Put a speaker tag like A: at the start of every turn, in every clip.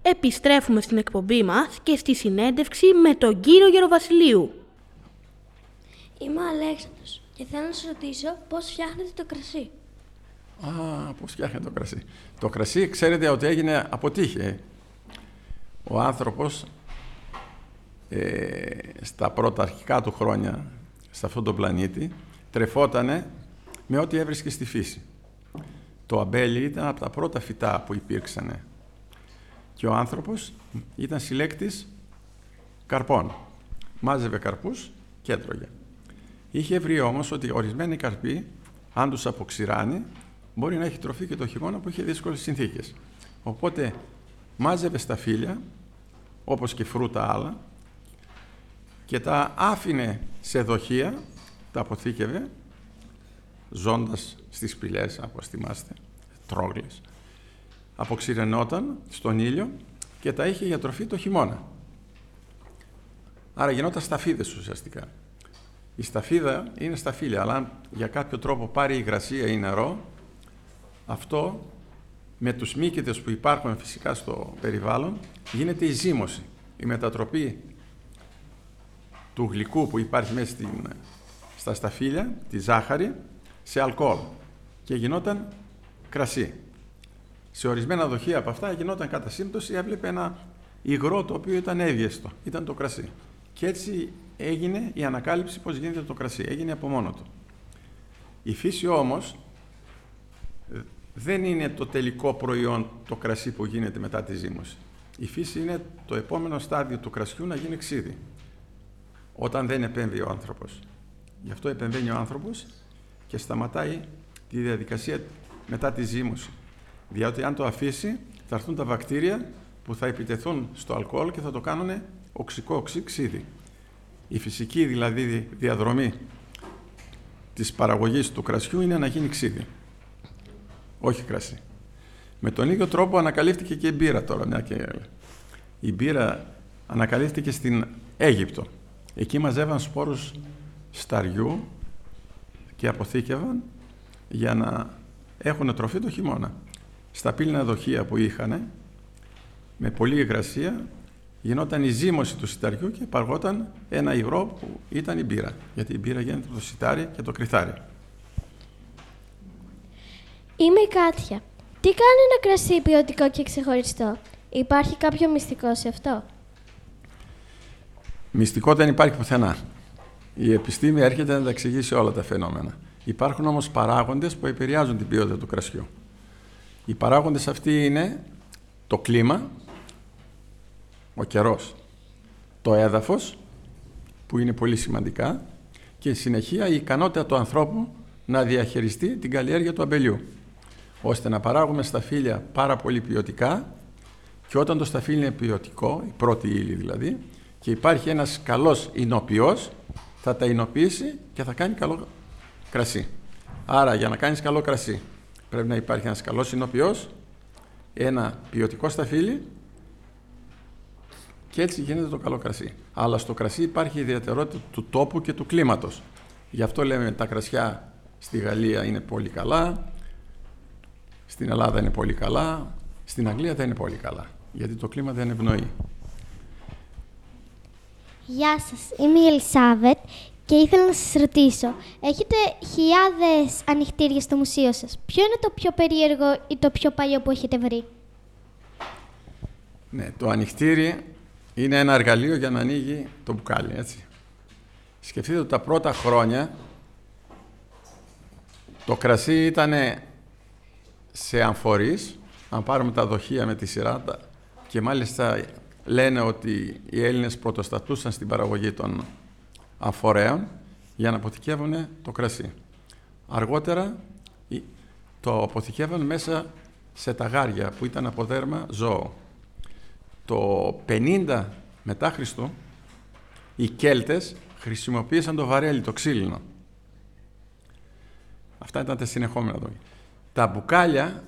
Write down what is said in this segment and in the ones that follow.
A: Επιστρέφουμε στην εκπομπή μας και στη συνέντευξη με τον κύριο Γεροβασιλείου.
B: Είμαι ο Αλέξανδρος και θέλω να σας ρωτήσω πώς φτιάχνετε το κρασί.
C: Πώς φτιάχνετε το κρασί. Το κρασί ξέρετε ότι έγινε από τύχη. Ο άνθρωπος στα πρώτα αρχικά του χρόνια σε αυτόν τον πλανήτη τρεφότανε με ό,τι έβρισκε στη φύση. Το αμπέλι ήταν από τα πρώτα φυτά που υπήρξανε και ο άνθρωπος ήταν συλλέκτης καρπών. Μάζευε καρπούς και έτρωγε. Είχε βρει όμως ότι ορισμένοι καρποί, αν τους αποξηράνει, μπορεί να έχει τροφή και το χειμώνα που είχε δύσκολες συνθήκες. Οπότε μάζευε σταφύλια, όπως και φρούτα άλλα, και τα άφηνε σε δοχεία, τα αποθήκευε, ζώντας στις σπηλιές, όπως θυμάστε, τρόγλες. Αποξηρενόταν στον ήλιο και τα είχε για τροφή το χειμώνα. Άρα γινόταν σταφίδες ουσιαστικά. Η σταφίδα είναι σταφύλια, αλλά αν για κάποιο τρόπο πάρει υγρασία ή νερό, αυτό με τους μύκητες που υπάρχουν φυσικά στο περιβάλλον γίνεται η ζύμωση, η μετατροπή του γλυκού που υπάρχει μέσα στα σταφύλια, τη ζάχαρη, σε αλκοόλ και γινόταν κρασί. Σε ορισμένα δοχεία από αυτά γινόταν κατά σύμπτωση, έβλεπε ένα υγρό το οποίο ήταν εύγεστο, ήταν το κρασί. Και έτσι έγινε η ανακάλυψη πώς γίνεται το κρασί, έγινε από μόνο του. Η φύση όμως δεν είναι το τελικό προϊόν το κρασί που γίνεται μετά τη ζύμωση. Η φύση είναι το επόμενο στάδιο του κρασιού να γίνει ξύδι, όταν δεν επέμβει ο άνθρωπος. Γι' αυτό επεμβαίνει ο άνθρωπος και σταματάει τη διαδικασία μετά τη ζύμωση. Διότι αν το αφήσει, θα έρθουν τα βακτήρια που θα επιτεθούν στο αλκοόλ και θα το κάνουν οξικό ξύδι. Η φυσική δηλαδή διαδρομή της παραγωγής του κρασιού είναι να γίνει ξύδι, όχι κρασί. Με τον ίδιο τρόπο ανακαλύφθηκε και η μπύρα τώρα, μια και η μπύρα ανακαλύφθηκε στην Αίγυπτο. Εκεί μαζεύαν σπόρους σταριού και αποθήκευαν για να έχουν τροφή το χειμώνα. Στα πύληνα δοχεία που είχαν, με πολλή υγρασία, γινόταν η ζύμωση του σιταριού και παργόταν ένα υγρό που ήταν η μπύρα. Γιατί η μπύρα γίνεται από το σιτάρι και το κρυθάρι.
B: Είμαι η Κάτια. Τι κάνει ένα κρασί ποιοτικό και ξεχωριστό? Υπάρχει κάποιο μυστικό σε αυτό?
C: Μυστικό δεν υπάρχει πουθενά. Η επιστήμη έρχεται να τα εξηγήσει όλα τα φαινόμενα. Υπάρχουν όμως παράγοντες που επηρεάζουν την ποιότητα του κρασιού. Οι παράγοντες αυτοί είναι το κλίμα, ο καιρός, το έδαφος, που είναι πολύ σημαντικά, και συνεχεία η ικανότητα του ανθρώπου να διαχειριστεί την καλλιέργεια του αμπελιού, ώστε να παράγουμε σταφύλια πάρα πολύ ποιοτικά, και όταν το σταφύλι είναι ποιοτικό, η πρώτη ύλη δηλαδή, και υπάρχει ένας καλός ινοποιός, θα τα ινοποιήσει και θα κάνει καλό κρασί. Άρα για να κάνεις καλό κρασί πρέπει να υπάρχει ένας καλός ινοποιός, ένα ποιοτικό σταφύλι, και έτσι γίνεται το καλό κρασί. Αλλά στο κρασί υπάρχει η ιδιαιτερότητα του τόπου και του κλίματος. Γι' αυτό λέμε τα κρασιά στη Γαλλία είναι πολύ καλά, στην Ελλάδα είναι πολύ καλά, στην Αγγλία δεν είναι πολύ καλά, γιατί το κλίμα δεν ευνοεί.
D: Γεια σας, είμαι η Ελισάβετ και ήθελα να σας ρωτήσω, έχετε χιλιάδες ανοιχτήρια στο μουσείο σας. Ποιο είναι το πιο περίεργο ή το πιο παλιό που έχετε βρει?
C: Ναι, το ανοιχτήρι είναι ένα εργαλείο για να ανοίγει το μπουκάλι, έτσι. Σκεφτείτε ότι τα πρώτα χρόνια το κρασί ήταν σε αμφορείς, αν πάρουμε τα δοχεία με τη σειρά, και μάλιστα λένε ότι οι Έλληνες πρωτοστατούσαν στην παραγωγή των αμφορέων για να αποθηκεύουν το κρασί. Αργότερα το αποθηκεύαν μέσα σε ταγάρια που ήταν από δέρμα ζώο. Το 50 μετά Χριστού οι Κέλτες χρησιμοποίησαν το βαρέλι, το ξύλινο. Αυτά ήταν τα συνεχόμενα δοχεία. Τα μπουκάλια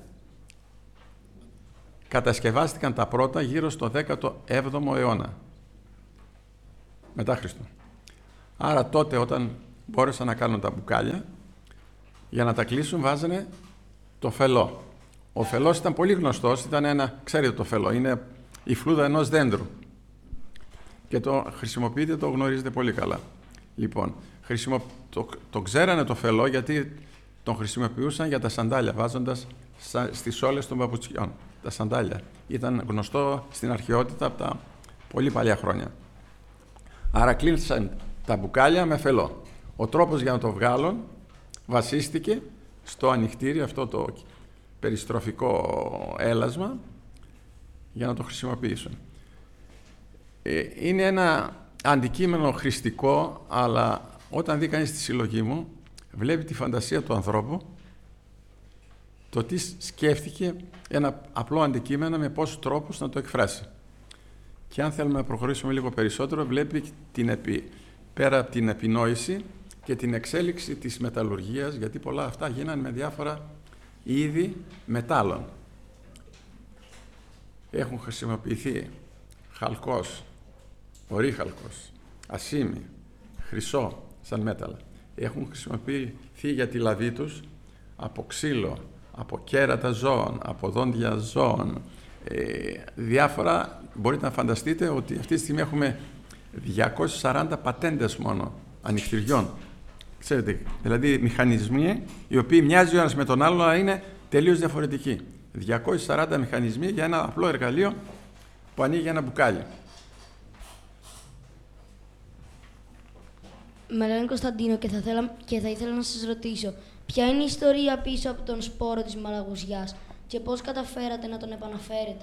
C: κατασκευάστηκαν τα πρώτα γύρω στο 17ο αιώνα μετά Χριστού. Άρα τότε όταν μπόρεσαν να κάνουν τα μπουκάλια, για να τα κλείσουν βάζανε το φελό. Ο φελός ήταν πολύ γνωστός, ήταν ξέρετε το φελό, είναι η φλούδα ενός δέντρου. Και το χρησιμοποιείτε, το γνωρίζετε πολύ καλά. Λοιπόν, το ξέρανε το φελό γιατί τον χρησιμοποιούσαν για τα σαντάλια, βάζοντας στις σόλες των παπουτσιών. Τα σαντάλια. Ήταν γνωστό στην αρχαιότητα από τα πολύ παλιά χρόνια. Άρα κλείνησαν τα μπουκάλια με φελό. Ο τρόπος για να το βγάλουν βασίστηκε στο ανοιχτήρι, αυτό το περιστροφικό έλασμα, για να το χρησιμοποιήσουν. Είναι ένα αντικείμενο χρηστικό, αλλά όταν δει κανείς τη συλλογή μου, βλέπει τη φαντασία του ανθρώπου, το τι σκέφτηκε ένα απλό αντικείμενο με πόσους τρόπους να το εκφράσει. Και αν θέλουμε να προχωρήσουμε λίγο περισσότερο, βλέπει πέρα από την επινόηση και την εξέλιξη της μεταλλουργίας, γιατί πολλά αυτά γίνανε με διάφορα είδη μετάλλων. Έχουν χρησιμοποιηθεί χαλκός, ορύχαλκος, ασίμι, χρυσό σαν μέταλλα. Έχουν χρησιμοποιηθεί για τη λαβή τους από ξύλο, από κέρατα ζώων, από δόντια ζώων, διάφορα. Μπορείτε να φανταστείτε ότι αυτή τη στιγμή έχουμε 240 πατέντες μόνο ανοιχτηριών. Ξέρετε, δηλαδή μηχανισμοί οι οποίοι μοιάζουν ο ένας με τον άλλο, αλλά είναι τελείως διαφορετικοί. 240 μηχανισμοί για ένα απλό εργαλείο που ανοίγει ένα μπουκάλι.
E: Με λένε Κωνσταντίνο και θα ήθελα να σας ρωτήσω ποια είναι η ιστορία πίσω από τον σπόρο της μαλαγουζιάς και πώς καταφέρατε να τον επαναφέρετε.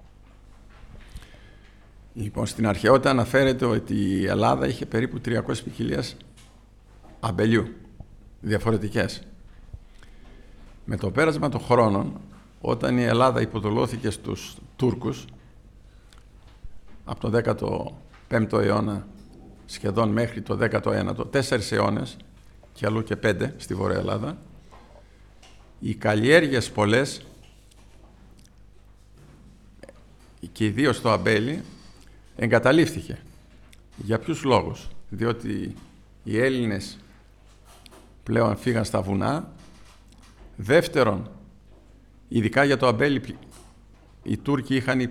C: Λοιπόν, στην αρχαιότητα αναφέρεται ότι η Ελλάδα είχε περίπου 300 ποικιλίες αμπελιού, διαφορετικές. Με το πέρασμα των χρόνων, όταν η Ελλάδα υποδουλώθηκε στους Τούρκους, από τον 15ο αιώνα σχεδόν μέχρι το 19ο, 4 αιώνες και αλλού και 5 στη Βόρεια Ελλάδα, οι καλλιέργειες πολλές και ιδίως το αμπέλι εγκαταλείφθηκε. Για ποιους λόγους? Διότι οι Έλληνες πλέον φύγαν στα βουνά. Δεύτερον, ειδικά για το αμπέλι, οι Τούρκοι είχαν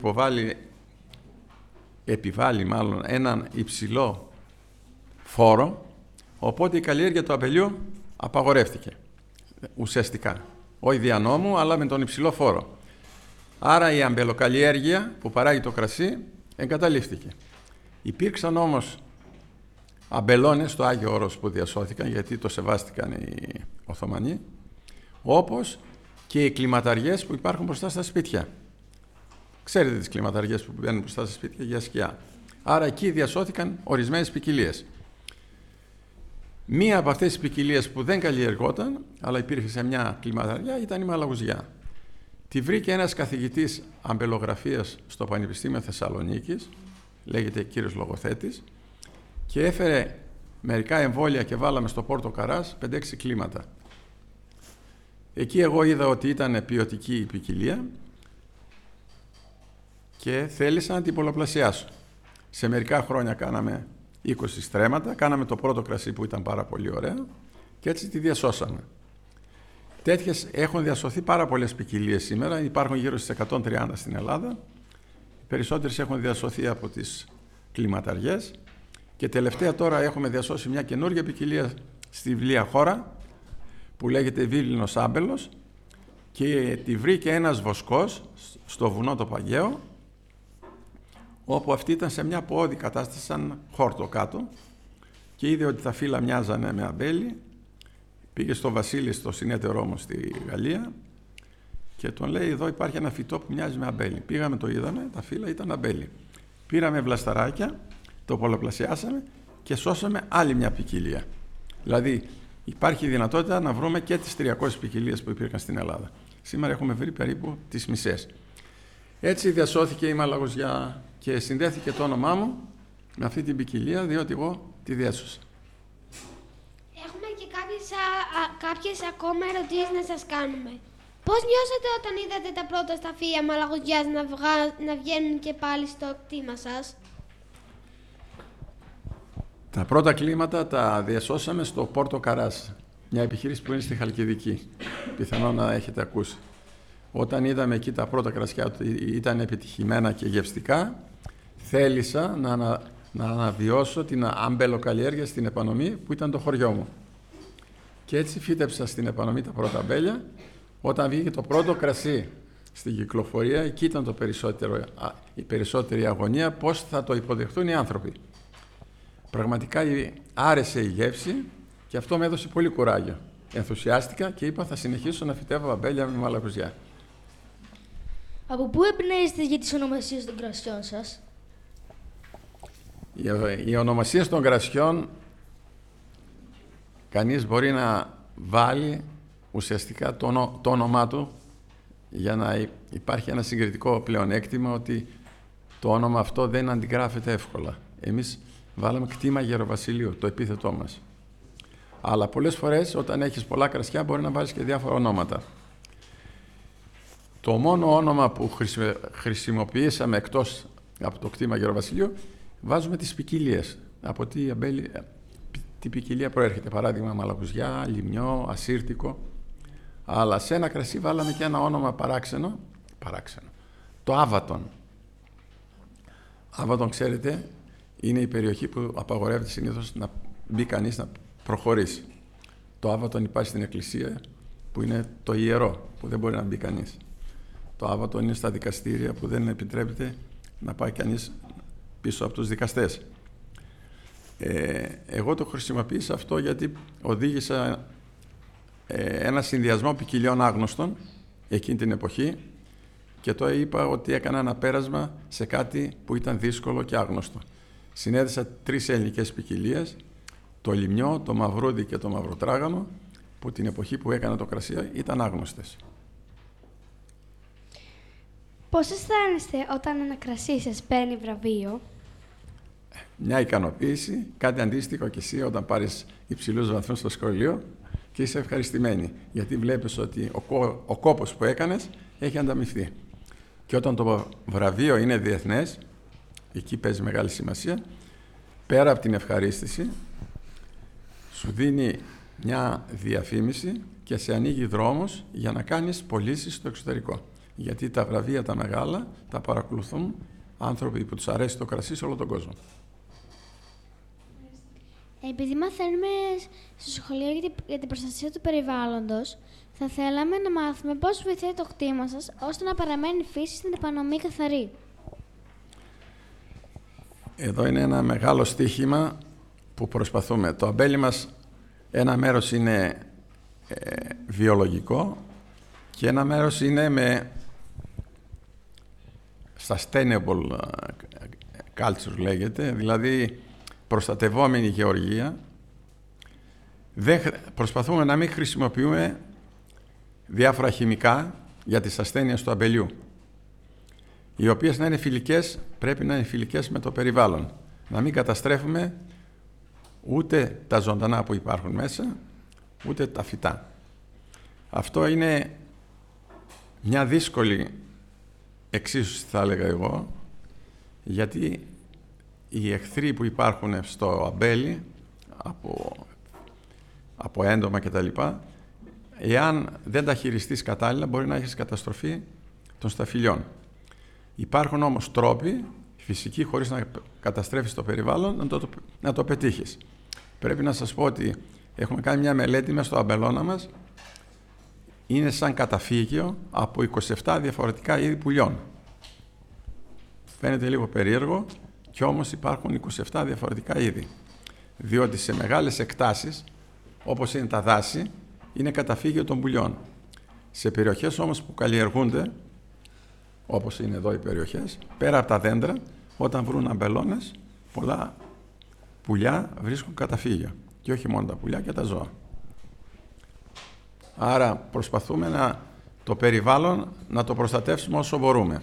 C: επιβάλει έναν υψηλό φόρο, οπότε η καλλιέργεια του αμπελιού απαγορεύτηκε ουσιαστικά. Όχι δια νόμου, αλλά με τον υψηλό φόρο. Άρα η αμπελοκαλλιέργεια που παράγει το κρασί εγκαταλείφθηκε. Υπήρξαν όμως αμπελώνες στο Άγιο Όρος που διασώθηκαν, γιατί το σεβάστηκαν οι Οθωμανοί, όπως και οι κλιματαριές που υπάρχουν μπροστά στα σπίτια. Ξέρετε τις κλιματαριές που μπαίνουν μπροστά στα σπίτια για σκιά. Άρα εκεί διασώθηκαν ορισμένες ποικιλίες. Μία από αυτές τις ποικιλίες που δεν καλλιεργόταν, αλλά υπήρχε σε μια κλιματαριά, ήταν η μαλαγουζιά. Τη βρήκε ένας καθηγητής αμπελογραφίας στο Πανεπιστήμιο Θεσσαλονίκης, λέγεται κύριος Λογοθέτης, και έφερε μερικά εμβόλια και βάλαμε στο Πόρτο Καράς 5-6 κλίματα. Εκεί εγώ είδα ότι ήταν ποιοτική η ποικιλία και θέλησα να την πολλαπλασιάσω. Σε μερικά χρόνια κάναμε 20 στρέμματα, κάναμε το πρώτο κρασί που ήταν πάρα πολύ ωραίο και έτσι τη διασώσαμε. Τέτοιες έχουν διασωθεί πάρα πολλές ποικιλίες σήμερα, υπάρχουν γύρω στις 130 στην Ελλάδα. Οι περισσότερες έχουν διασωθεί από τις κλιματαριές και τελευταία τώρα έχουμε διασώσει μια καινούργια ποικιλία στη Βλία Χώρα που λέγεται Βίλινος Άμπελος και τη βρήκε ένας βοσκός στο βουνό το Παγαίο, όπου αυτή ήταν σε μια πόδι κατάσταση σαν χόρτο κάτω και είδε ότι τα φύλλα μοιάζανε με αμπέλι. Πήγε στο Βασίλη, στο συνέτερό μου στη Γαλλία και τον λέει: εδώ υπάρχει ένα φυτό που μοιάζει με αμπέλι. Πήγαμε, το είδαμε, τα φύλλα ήταν αμπέλι. Πήραμε βλασταράκια, το πολλαπλασιάσαμε και σώσαμε άλλη μια ποικιλία. Δηλαδή υπάρχει δυνατότητα να βρούμε και τις 300 ποικιλίες που υπήρχαν στην Ελλάδα. Σήμερα έχουμε βρει περίπου τις μισές. Έτσι διασώθηκε η μαλαγουζιά και συνδέθηκε το όνομά μου με αυτή την ποικιλία, διότι εγώ τη διέσωσα.
B: Έχουμε και κάποιες ακόμα ερωτήσεις να σας κάνουμε. Πώς νιώσατε όταν είδατε τα πρώτα σταφύλια μαλαγουζιάς να βγαίνουν και πάλι στο κτήμα σας?
C: Τα πρώτα κλίματα τα διασώσαμε στο Πόρτο Καράς, μια επιχείρηση που είναι στη Χαλκιδική. Πιθανόν να έχετε ακούσει. Όταν είδαμε εκεί τα πρώτα κρασιά ότι ήταν επιτυχημένα και γευστικά, θέλησα να αναβιώσω την αμπελοκαλλιέργεια στην Επανομή που ήταν το χωριό μου. Και έτσι φύτεψα στην Επανομή τα πρώτα αμπέλια. Όταν βγήκε το πρώτο κρασί στην κυκλοφορία, εκεί ήταν η περισσότερη αγωνία πώς θα το υποδεχτούν οι άνθρωποι. Πραγματικά άρεσε η γεύση και αυτό με έδωσε πολύ κουράγιο. Ενθουσιάστηκα και είπα θα συνεχίσω να φυτεύω αμπέλια με μαλακουζιά.
E: Από πού εμπνέεστε για τις ονομασίες των κρασιών σας?
C: Οι ονομασίες των κρασιών κανείς μπορεί να βάλει ουσιαστικά το όνομά του για να υπάρχει ένα συγκριτικό πλεονέκτημα ότι το όνομα αυτό δεν αντιγράφεται εύκολα. Εμείς βάλαμε κτήμα Γεροβασιλείου, το επίθετό μας. Αλλά πολλές φορές όταν έχεις πολλά κρασιά μπορεί να βάλεις και διάφορα ονόματα. Το μόνο όνομα που χρησιμοποιήσαμε εκτός από το κτήμα Γεροβασιλείου, βάζουμε τις ποικιλίες. Από τι ποικιλία προέρχεται. Παράδειγμα μαλακουζιά, λιμνιό, ασύρτικο. Αλλά σε ένα κρασί βάλαμε και ένα όνομα παράξενο. Το Άβατον. Άβατον, ξέρετε, είναι η περιοχή που απαγορεύεται συνήθως να μπει κανείς να προχωρήσει. Το Άβατον υπάρχει στην εκκλησία που είναι το ιερό, που δεν μπορεί να μπει κανείς. Το Άβατον είναι στα δικαστήρια που δεν επιτρέπεται να πάει κανείς πίσω από τους δικαστές. Εγώ το χρησιμοποίησα αυτό γιατί οδήγησα ένα συνδυασμό ποικιλιών άγνωστων εκείνη την εποχή και το είπα ότι έκανα ένα πέρασμα σε κάτι που ήταν δύσκολο και άγνωστο. Συνέδεσα 3 ελληνικές ποικιλίες, το λιμνιό, το μαυρούδι και το μαυροτράγανο, που την εποχή που έκανα το κρασί ήταν άγνωστες.
F: Πώς αισθάνεστε όταν ένα κρασί σας παίρνει βραβείο?
C: Μια ικανοποίηση, κάτι αντίστοιχο και εσύ όταν πάρεις υψηλούς βαθμούς στο σχολείο και είσαι ευχαριστημένη, γιατί βλέπεις ότι ο κόπος που έκανες έχει ανταμοιφθεί. Και όταν το βραβείο είναι διεθνές, εκεί παίζει μεγάλη σημασία, πέρα από την ευχαρίστηση, σου δίνει μια διαφήμιση και σε ανοίγει δρόμος για να κάνεις πωλήσεις στο εξωτερικό. Γιατί τα βραβεία τα μεγάλα τα παρακολουθούν άνθρωποι που τους αρέσει το κρασί σε όλο τον κόσμο.
D: Επειδή μαθαίνουμε στο σχολείο για την προστασία του περιβάλλοντος, θα θέλαμε να μάθουμε πώς βοηθάει το κτήμα σας ώστε να παραμένει η φύση στην Επανομή καθαρή.
C: Εδώ είναι ένα μεγάλο στοίχημα που προσπαθούμε. Το αμπέλι μας ένα μέρος είναι βιολογικό και ένα μέρος είναι με sustainable culture λέγεται, δηλαδή προστατευόμενη γεωργία. Προσπαθούμε να μην χρησιμοποιούμε διάφορα χημικά για τις ασθένειες του αμπελιού, οι οποίες να είναι φιλικές, πρέπει να είναι φιλικές με το περιβάλλον. Να μην καταστρέφουμε ούτε τα ζωντανά που υπάρχουν μέσα, ούτε τα φυτά. Αυτό είναι μια δύσκολη εξίσωση, θα έλεγα εγώ, γιατί οι εχθροί που υπάρχουν στο αμπέλι, από έντομα κτλ., εάν δεν τα χειριστείς κατάλληλα, μπορεί να έχεις καταστροφή των σταφυλιών. Υπάρχουν όμως τρόποι φυσικοί, χωρίς να καταστρέφεις το περιβάλλον, να το πετύχεις. Πρέπει να σας πω ότι έχουμε κάνει μια μελέτη μέσα στο αμπελώνα μας. Είναι σαν καταφύγιο από 27 διαφορετικά είδη πουλιών. Φαίνεται λίγο περίεργο, κι όμως υπάρχουν 27 διαφορετικά είδη. Διότι σε μεγάλες εκτάσεις, όπως είναι τα δάση, είναι καταφύγιο των πουλιών. Σε περιοχές όμως που καλλιεργούνται, όπως είναι εδώ οι περιοχές, πέρα από τα δέντρα, όταν βρουν αμπελώνες, πολλά πουλιά βρίσκουν καταφύγιο. Και όχι μόνο τα πουλιά και τα ζώα. Άρα προσπαθούμε το περιβάλλον να το προστατεύσουμε όσο μπορούμε.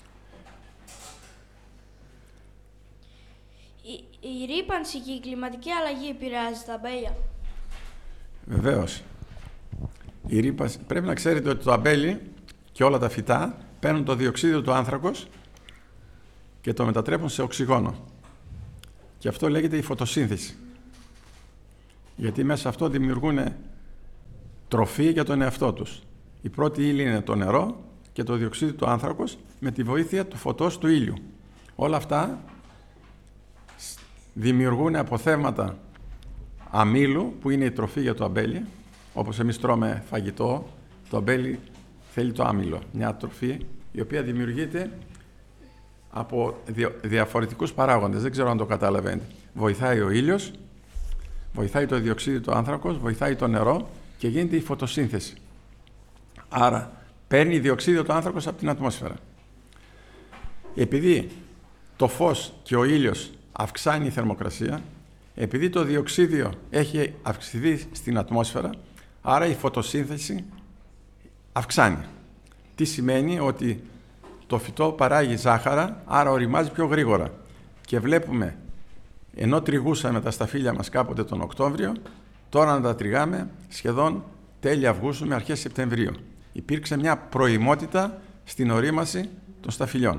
F: Η ρύπανση και η κλιματική αλλαγή επηρεάζει τα αμπέλια?
C: Βεβαίως. Η ρύπανση, πρέπει να ξέρετε ότι το αμπέλι και όλα τα φυτά παίρνουν το διοξείδιο του άνθρακος και το μετατρέπουν σε οξυγόνο. Και αυτό λέγεται η φωτοσύνθεση. Γιατί μέσα αυτό δημιουργούν τροφή για τον εαυτό τους. Η πρώτη ύλη είναι το νερό και το διοξείδιο του άνθρακος με τη βοήθεια του φωτός του ήλιου. Όλα αυτά δημιουργούν αποθέματα αμύλου, που είναι η τροφή για το αμπέλι. Όπως εμείς τρώμε φαγητό, το αμπέλι θέλει το άμυλο, μια τροφή η οποία δημιουργείται από διαφορετικούς παράγοντες. Δεν ξέρω αν το καταλαβαίνετε. Βοηθάει ο ήλιος, βοηθάει το διοξείδιο του άνθρακος, βοηθάει το νερό και γίνεται η φωτοσύνθεση. Άρα παίρνει διοξείδιο του άνθρακος από την ατμόσφαιρα. Επειδή το φως και ο ήλιος αυξάνει η θερμοκρασία, επειδή το διοξείδιο έχει αυξηθεί στην ατμόσφαιρα, άρα η φωτοσύνθεση αυξάνει. Τι σημαίνει? Ότι το φυτό παράγει ζάχαρα, άρα οριμάζει πιο γρήγορα. Και βλέπουμε, ενώ τριγούσαμε τα σταφύλια μας κάποτε τον Οκτώβριο, τώρα να τα τριγάμε σχεδόν τέλη Αυγούστου με αρχές Σεπτεμβρίου. Υπήρξε μια προημότητα στην ορίμαση των σταφυλιών.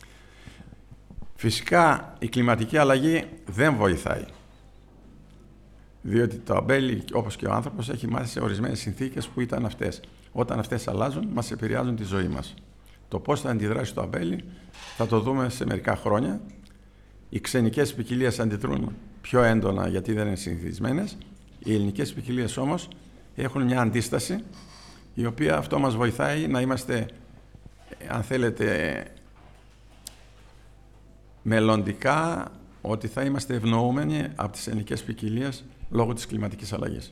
C: Φυσικά η κλιματική αλλαγή δεν βοηθάει, διότι το αμπέλι, όπως και ο άνθρωπος, έχει μάθει σε ορισμένες συνθήκες που ήταν αυτές. Όταν αυτές αλλάζουν, μας επηρεάζουν τη ζωή μας. Το πώς θα αντιδράσει το αμπέλι θα το δούμε σε μερικά χρόνια. Οι ξενικές ποικιλίες αντιδρούν πιο έντονα γιατί δεν είναι συνηθισμένες. Οι ελληνικές ποικιλίες όμως έχουν μια αντίσταση, η οποία αυτό μας βοηθάει να είμαστε, αν θέλετε, μελλοντικά, ότι θα είμαστε ευνοούμενοι από τις ελληνικές ποικιλίες λόγω της κλιματικής αλλαγής.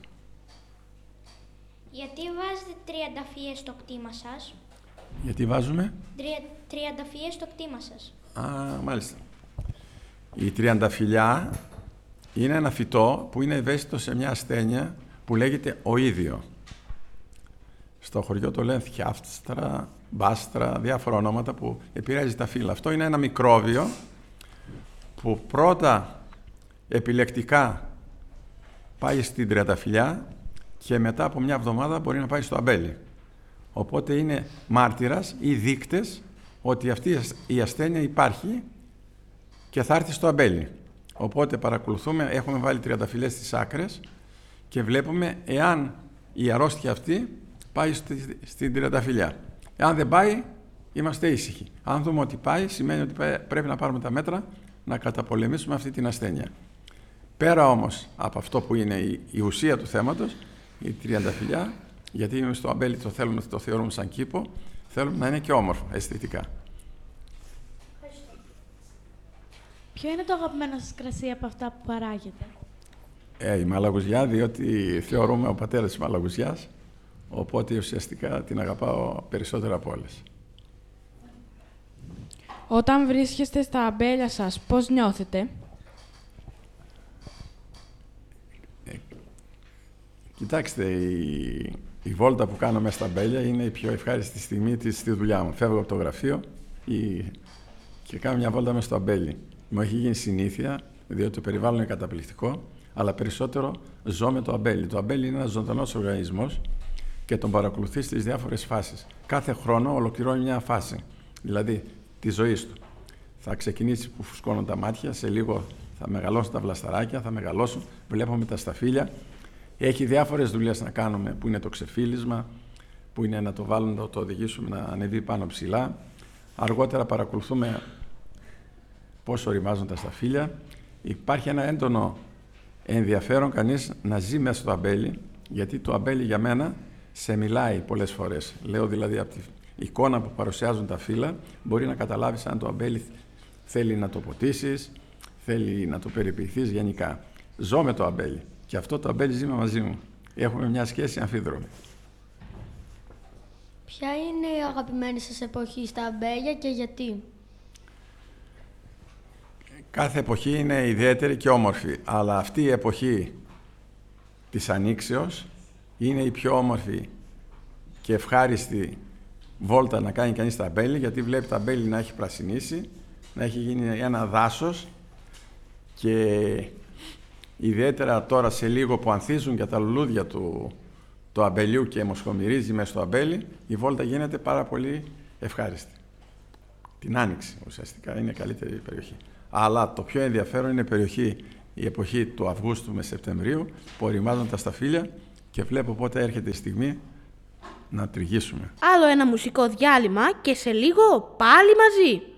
D: Γιατί βάζετε τριανταφυλλιές στο κτήμα σας?
C: Γιατί βάζουμε?
D: Τριανταφυλλιές στο κτήμα σας.
C: Μάλιστα. Η τριανταφυλλιά είναι ένα φυτό που είναι ευαίσθητο σε μια ασθένεια που λέγεται οΐδιο. Στο χωριό το λένε θιάφτστρα, μπάστρα, διάφορα ονόματα που επηρεάζει τα φύλλα. Αυτό είναι ένα μικρόβιο που πρώτα επιλεκτικά πάει στην τριανταφυλλιά και μετά από μια εβδομάδα μπορεί να πάει στο αμπέλι. Οπότε είναι μάρτυρας ή δείκτες ότι αυτή η ασθένεια υπάρχει και θα έρθει στο αμπέλι. Οπότε παρακολουθούμε, έχουμε βάλει τριανταφυλλιές στις άκρες και βλέπουμε εάν η αρρώστια αυτή πάει στην τριανταφυλλιά. Εάν δεν πάει, είμαστε ήσυχοι. Αν δούμε ότι πάει, σημαίνει ότι πρέπει να πάρουμε τα μέτρα να καταπολεμήσουμε αυτή την ασθένεια. Πέρα όμως από αυτό που είναι η ουσία του θέματος, η τριανταφυλλιά, γιατί εμείς στο αμπέλι το θεωρούμε σαν κήπο, θέλουμε να είναι και όμορφο, αισθητικά.
G: Ποιο είναι το αγαπημένο σας κρασί από αυτά που παράγετε?
C: Η μαλαγουζιά, διότι θεωρούμε ο πατέρας της μαλαγουζιάς, οπότε ουσιαστικά την αγαπάω περισσότερο από όλες.
H: Όταν βρίσκεστε στα αμπέλια σας, πώς νιώθετε?
C: Κοιτάξτε, η βόλτα που κάνω μέσα στα αμπέλια είναι η πιο ευχάριστη στιγμή στη δουλειά μου. Φεύγω από το γραφείο και κάνω μια βόλτα μέσα στο αμπέλι. Μου έχει γίνει συνήθεια, διότι το περιβάλλον είναι καταπληκτικό, αλλά περισσότερο ζω με το αμπέλι. Το αμπέλι είναι ένας ζωντανός οργανισμός και τον παρακολουθεί στις διάφορες φάσεις. Κάθε χρόνο ολοκληρώνει μια φάση, δηλαδή τη ζωή του. Θα ξεκινήσει που φουσκώνουν τα μάτια, σε λίγο θα μεγαλώσουν τα βλασταράκια, θα μεγαλώσουν, βλέπουμε τα σταφύλια. Έχει διάφορες δουλειές να κάνουμε, που είναι το ξεφύλισμα, που είναι να το βάλουμε, να το οδηγήσουμε να ανεβεί πάνω ψηλά. Αργότερα παρακολουθούμε πώς οριμάζουν τα σταφύλια. Υπάρχει ένα έντονο ενδιαφέρον κανείς να ζει μέσα στο αμπέλι, γιατί το αμπέλι για μένα σε μιλάει πολλές φορές. Λέω δηλαδή από την εικόνα που παρουσιάζουν τα φύλλα, μπορεί να καταλάβεις αν το αμπέλι θέλει να το ποτίσεις, θέλει να το περιποιηθείς γενικά. Ζω με το αμπέλι και αυτό το αμπέλι ζει μαζί μου. Έχουμε μια σχέση αμφίδρομη.
E: Ποια είναι η αγαπημένη σας εποχή στα αμπέλια και γιατί?
C: Κάθε εποχή είναι ιδιαίτερη και όμορφη, αλλά αυτή η εποχή της ανοίξεως είναι η πιο όμορφη και ευχάριστη βόλτα να κάνει κανείς τα αμπέλι, γιατί βλέπει τα αμπέλι να έχει πρασινίσει, να έχει γίνει ένα δάσος και ιδιαίτερα τώρα σε λίγο που ανθίζουν και τα λουλούδια του αμπελιού και μοσχομυρίζει μέσα στο αμπέλι, η βόλτα γίνεται πάρα πολύ ευχάριστη. Την άνοιξη ουσιαστικά είναι η καλύτερη περιοχή. Αλλά το πιο ενδιαφέρον είναι η εποχή του Αυγούστου με Σεπτεμβρίου, που οριμάζουν τα σταφύλια και βλέπω πότε έρχεται η στιγμή να τριγύσουμε.
A: Άλλο ένα μουσικό διάλειμμα και σε λίγο πάλι μαζί.